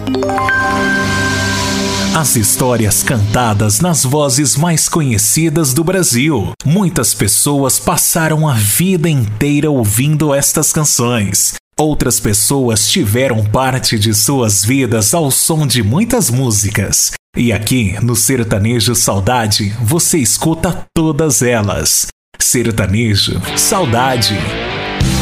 As histórias cantadas nas vozes mais conhecidas do Brasil. Muitas pessoas passaram a vida inteira ouvindo estas canções. Outras pessoas tiveram parte de suas vidas ao som de muitas músicas. E aqui, no Sertanejo Saudade, você escuta todas elas. Sertanejo Saudade.